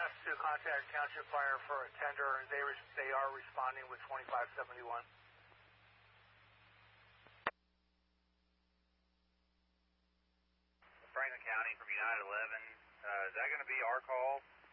asked to contact Township Fire for a tender, and they are responding with 2571. Franklin County from United 11. Is that going to be our call